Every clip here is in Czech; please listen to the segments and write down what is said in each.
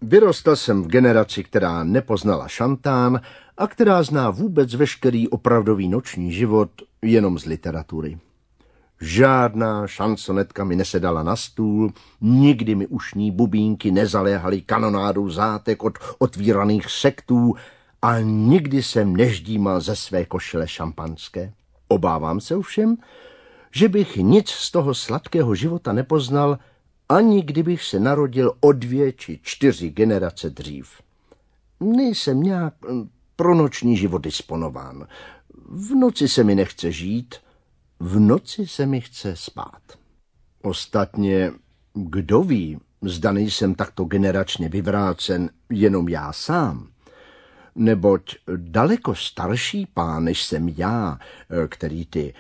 Vyrostl jsem v generaci, která nepoznala šantán a která zná vůbec veškerý opravdový noční život jenom z literatury. Žádná šansonetka mi nesedala na stůl, nikdy mi ušní bubínky nezaléhaly kanonádou zátek od otvíraných sektů a nikdy jsem neždímal ze své košile šampanské. Obávám se ovšem, že bych nic z toho sladkého života nepoznal, ani kdybych se narodil o 2 či 4 generace dřív. Nejsem nějak pro noční život disponován. V noci se mi nechce žít, v noci se mi chce spát. Ostatně, kdo ví, zda nejsem takto generačně vyvrácen jenom já sám. Neboť daleko starší pán, než jsem já, který ty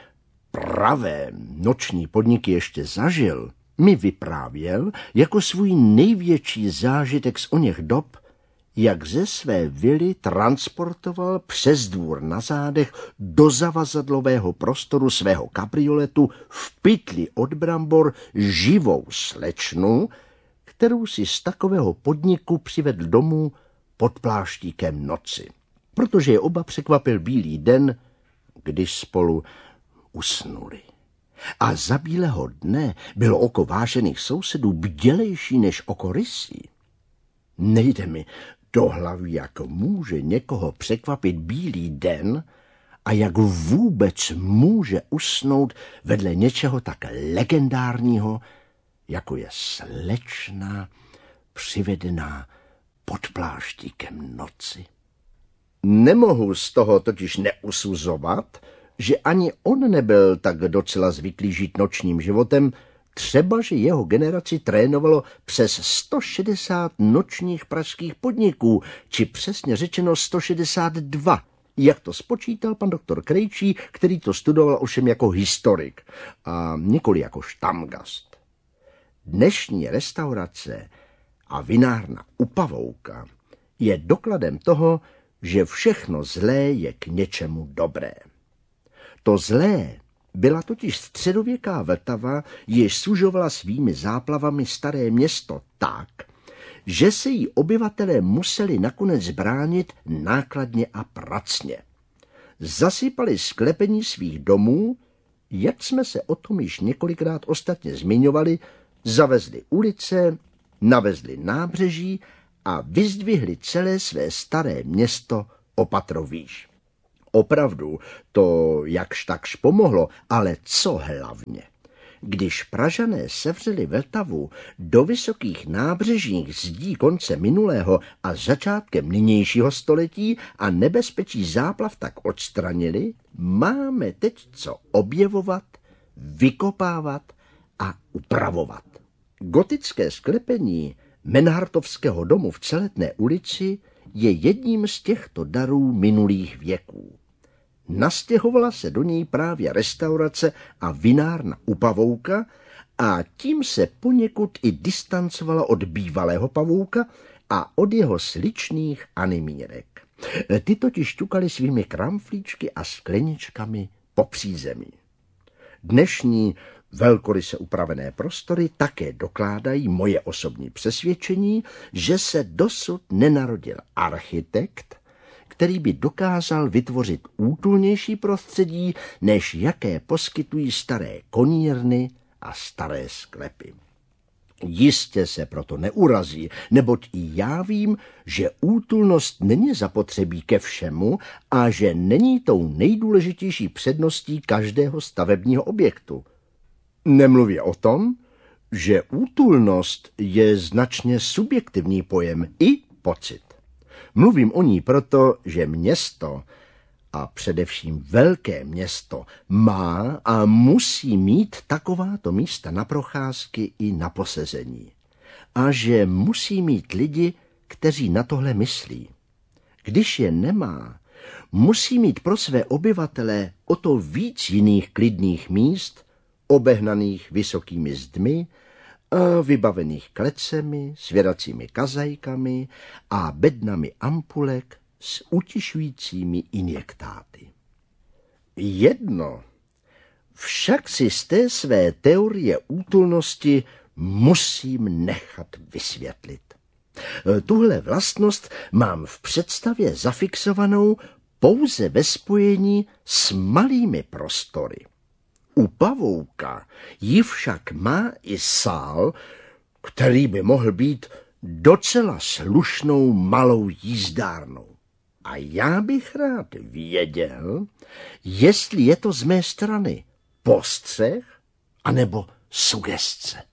pravé noční podniky ještě zažil, mi vyprávěl jako svůj největší zážitek z oněch dob, jak ze své vily transportoval přes dvůr na zádech do zavazadlového prostoru svého kabrioletu v pytli od brambor živou slečnu, kterou si z takového podniku přivedl domů pod pláštíkem noci, protože je oba překvapil bílý den, když spolu usnuli. A za bílého dne bylo oko vážených sousedů bdělejší než oko rysí. Nejde mi do hlavy, jak může někoho překvapit bílý den a jak vůbec může usnout vedle něčeho tak legendárního, jako je slečna přivedená pod pláštíkem noci. Nemohu z toho totiž neusuzovat, že ani on nebyl tak docela zvyklý žít nočním životem, třeba že jeho generaci trénovalo přes 160 nočních pražských podniků, či přesně řečeno 162, jak to spočítal pan doktor Krejčí, který to studoval ovšem jako historik a nikoli jako štamgast. Dnešní restaurace a vinárna U Pavouka je dokladem toho, že všechno zlé je k něčemu dobré. To zlé byla totiž středověká Vltava, jež sužovala svými záplavami staré město tak, že se jí obyvatelé museli nakonec bránit nákladně a pracně. Zasypali sklepení svých domů, jak jsme se o tom již několikrát ostatně zmiňovali, zavezli ulice, navezli nábřeží a vyzdvihli celé své staré město o patro výš. Opravdu to jakž takž pomohlo, ale co hlavně? Když Pražané sevřeli Vltavu do vysokých nábřežních zdí konce minulého a začátkem nynějšího století a nebezpečí záplav tak odstranili, máme teď co objevovat, vykopávat a upravovat. Gotické sklepení Menhartovského domu v Celetné ulici je jedním z těchto darů minulých věků. Nastěhovala se do něj právě restaurace a vinárna U Pavouka a tím se poněkud i distancovala od bývalého Pavouka a od jeho sličných animírek. Ty totiž ťukaly svými kramflíčky a skleničkami po přízemí. Dnešní velkoryse upravené prostory také dokládají moje osobní přesvědčení, že se dosud nenarodil architekt, který by dokázal vytvořit útulnější prostředí, než jaké poskytují staré konírny a staré sklepy. Jistě se proto neurazí, neboť i já vím, že útulnost není zapotřebí ke všemu a že není tou nejdůležitější předností každého stavebního objektu. Nemluvě o tom, že útulnost je značně subjektivní pojem i pocit. Mluvím o ní proto, že město, a především velké město, má a musí mít takováto místa na procházky i na posezení. A že musí mít lidi, kteří na tohle myslí. Když je nemá, musí mít pro své obyvatele o to víc jiných klidných míst, obehnaných vysokými zdmi a vybavených klecemi, svěracími kazajkami a bednami ampulek s utišujícími injektáty. Jedno však si z té své teorie útulnosti musím nechat vysvětlit. Tuhle vlastnost mám v představě zafixovanou pouze ve spojení s malými prostory. U pavouka ji však má i sál, který by mohl být docela slušnou malou jízdárnou. A já bych rád věděl, jestli je to z mé strany postřeh anebo sugestce.